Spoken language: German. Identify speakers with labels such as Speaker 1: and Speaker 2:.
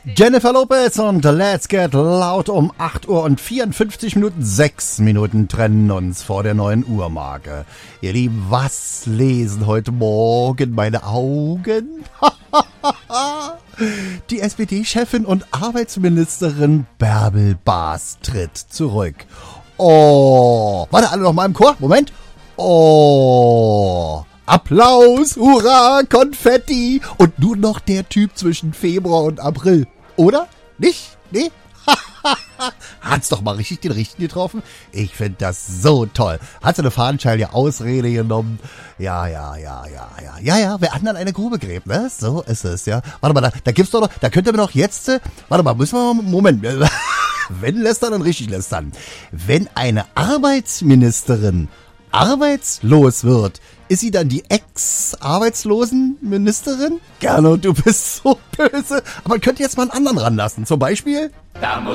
Speaker 1: Jennifer Lopez und Let's Get Loud um 8 Uhr und 54 Minuten. 6 Minuten trennen uns vor der 9 Uhr Marke. Ihr Lieben, was lesen heute Morgen meine Augen? Die SPD-Chefin und Arbeitsministerin Bärbel Baas tritt zurück. Oh, warte alle noch mal im Chor. Moment. Oh, Applaus, Hurra, Konfetti und nur noch der Typ zwischen Februar und April. Oder? Nicht? Nee? Hat's doch mal richtig den Richtigen getroffen. Ich finde das so toll. Hat so eine fadenscheinliche Ausrede genommen. Ja. Wer anderen eine Grube gräbt, ne? So ist es, ja. Warte mal, da gibt's doch noch, da könnt ihr mir doch jetzt, warte mal, müssen wir mal, Moment. Wenn lästern, dann richtig lästern. Wenn eine Arbeitsministerin arbeitslos wird, ist sie dann die Ex-Arbeitslosenministerin? Gernot, du bist so böse. Aber könnt ihr jetzt mal einen anderen ranlassen? Zum Beispiel?
Speaker 2: Da muss